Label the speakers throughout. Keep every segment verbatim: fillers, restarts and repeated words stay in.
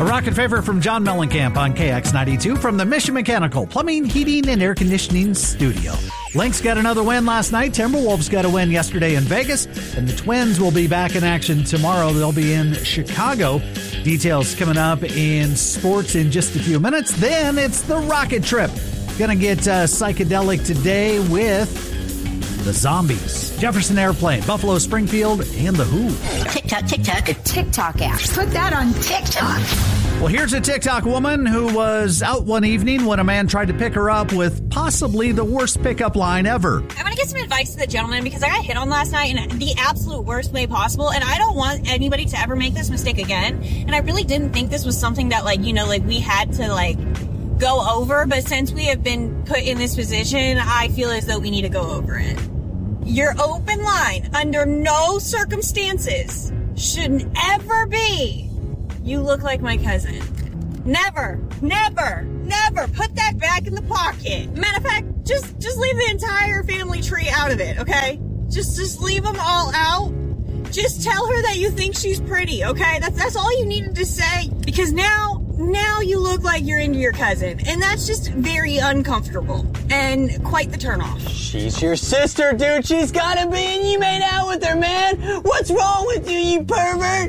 Speaker 1: A rocket favor from John Mellencamp on K X ninety-two from the Mission Mechanical Plumbing, Heating, and Air Conditioning Studio. Lynx got another win last night. Timberwolves got a win yesterday in Vegas. And the Twins will be back in action tomorrow. They'll be in Chicago. Details coming up in sports in just a few minutes. Then it's the rocket trip. Gonna get uh, psychedelic today with the Zombies, Jefferson Airplane, Buffalo Springfield, and The Who.
Speaker 2: TikTok, TikTok, a TikTok app. Put that on TikTok.
Speaker 1: Well, here's a TikTok woman who was out one evening when a man tried to pick her up with possibly the worst pickup line ever.
Speaker 3: I want to get some advice to the gentleman because I got hit on last night in the absolute worst way possible, and I don't want anybody to ever make this mistake again. And I really didn't think this was something that, like, you know, like we had to, like, go over, but since we have been put in this position, I feel as though we need to go over it. Your open line, under no circumstances, should ever be, you look like my cousin. Never, never, never put that back in the pocket. Matter of fact, just, just leave the entire family tree out of it, okay? Just, just leave them all out. Just tell her that you think she's pretty, okay? That's, that's all you needed to say, because now, now you look like you're into your cousin, and that's just very uncomfortable and quite the turnoff.
Speaker 4: She's your sister, dude. She's gotta be, and you made out with her, man. What's wrong with you, you pervert?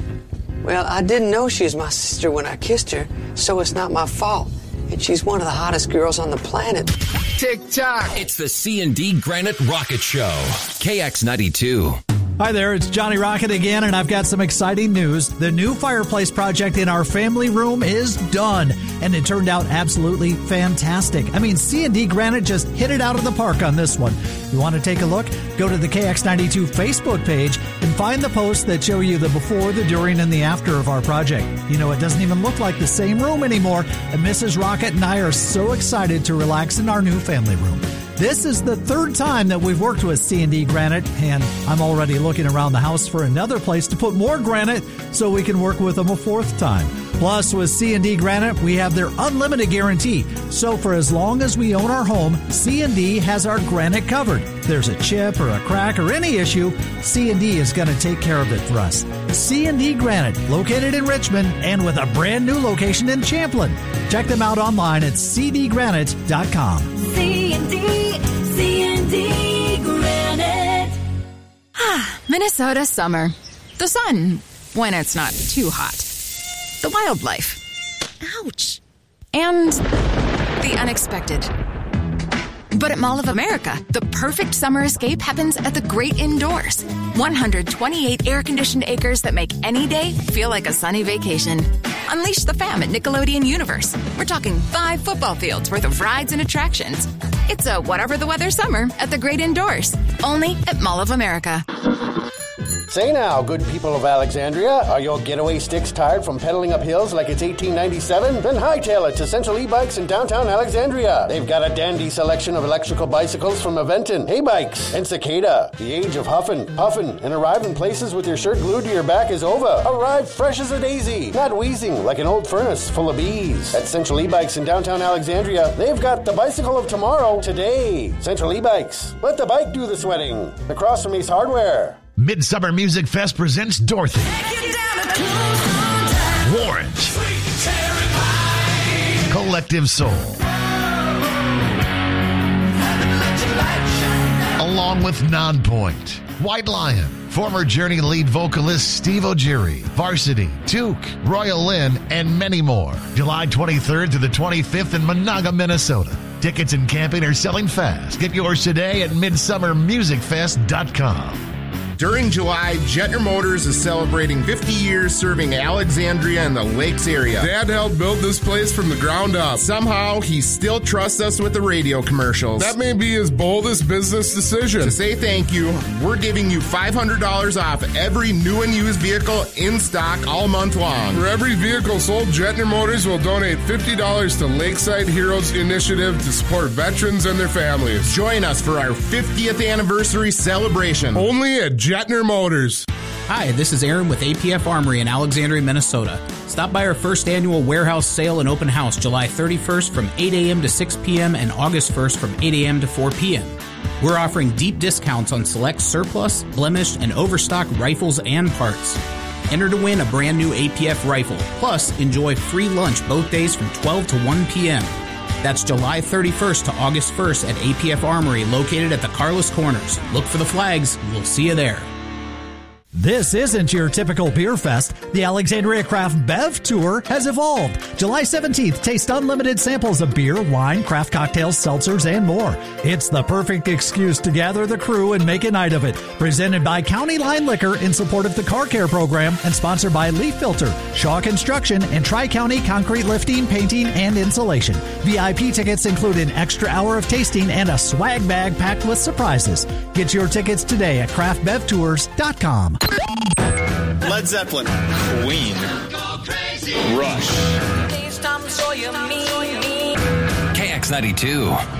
Speaker 4: Well, I didn't know she was my sister when I kissed her, so it's not my fault. And she's one of the hottest girls on the planet.
Speaker 5: TikTok. It's the C and D Granite Rocket Show. K X ninety-two.
Speaker 1: Hi there, it's Johnny Rocket again, and I've got some exciting news. The new fireplace project in our family room is done, and it turned out absolutely fantastic. I mean, C and D Granite just hit it out of the park on this one. You want to take a look? Go to the K X ninety-two Facebook page and find the posts that show you the before, the during, and the after of our project. You know, it doesn't even look like the same room anymore, and Missus Rocket and I are so excited to relax in our new family room. This is the third time that we've worked with C and D Granite, and I'm already looking around the house for another place to put more granite so we can work with them a fourth time. Plus, with C and D Granite, we have their unlimited guarantee. So for as long as we own our home, C and D has our granite covered. If there's a chip or a crack or any issue, C and D is going to take care of it for us. C and D Granite, located in Richmond and with a brand new location in Champlin. Check them out online at c d granite dot com.
Speaker 2: C and D, C and D Granite.
Speaker 6: Minnesota summer. The sun, when it's not too hot. The wildlife. Ouch. And the unexpected. But at Mall of America, the perfect summer escape happens at the great indoors. one hundred twenty-eight air-conditioned acres that make any day feel like a sunny vacation. Unleash the fam at Nickelodeon Universe. We're talking five football fields worth of rides and attractions. It's a whatever the weather summer at the great indoors. Only at Mall of America.
Speaker 7: Say now, good people of Alexandria, are your getaway sticks tired from pedaling up hills like it's eighteen ninety-seven? Then hightail it to Central E-Bikes in downtown Alexandria. They've got a dandy selection of electrical bicycles from Aventon, Hay-Bikes, and Cicada. The age of huffing, puffing, and arriving places with your shirt glued to your back is over. Arrive fresh as a daisy, not wheezing like an old furnace full of bees. At Central E-Bikes in downtown Alexandria, they've got the bicycle of tomorrow today. Central E-Bikes, let the bike do the sweating. Across from Ace Hardware.
Speaker 8: Midsummer Music Fest presents Dorothy, Warrant, Collective Soul, along with Nonpoint, White Lion, former Journey lead vocalist Steve O'Geary, Varsity, Duke, Royal Lynn, and many more. July twenty-third to the twenty-fifth in Monaga, Minnesota. Tickets and camping are selling fast. Get yours today at midsummer music fest dot com.
Speaker 9: During July, Jetner Motors is celebrating fifty years serving Alexandria and the Lakes area.
Speaker 10: Dad helped build this place from the ground up.
Speaker 9: Somehow, he still trusts us with the radio commercials.
Speaker 10: That may be his boldest business decision.
Speaker 9: To say thank you, we're giving you five hundred dollars off every new and used vehicle in stock all month long.
Speaker 10: For every vehicle sold, Jetner Motors will donate fifty dollars to Lakeside Heroes Initiative to support veterans and their families.
Speaker 9: Join us for our fiftieth anniversary celebration.
Speaker 10: Only at Jetner Motors.
Speaker 11: Hi, this is Aaron with A P F Armory in Alexandria, Minnesota. Stop by our first annual warehouse sale and open house July thirty-first from eight a.m. to six p.m. and August first from eight a.m. to four p.m. We're offering deep discounts on select surplus, blemished, and overstock rifles and parts. Enter to win a brand new A P F rifle. Plus, enjoy free lunch both days from twelve to one p.m. That's July thirty-first to August first at A P F Armory, located at the Carlos Corners. Look for the flags. We'll see you there.
Speaker 1: This isn't your typical beer fest. The Alexandria Craft Bev Tour has evolved. July seventeenth, taste unlimited samples of beer, wine, craft cocktails, seltzers, and more. It's the perfect excuse to gather the crew and make a night of it. Presented by County Line Liquor in support of the Car Care Program and sponsored by Leaf Filter, Shaw Construction, and Tri-County Concrete Lifting, Painting, and Insulation. V I P tickets include an extra hour of tasting and a swag bag packed with surprises. Get your tickets today at craft bev tours dot com.
Speaker 12: Led Zeppelin, Queen, Rush.
Speaker 5: K X ninety-two.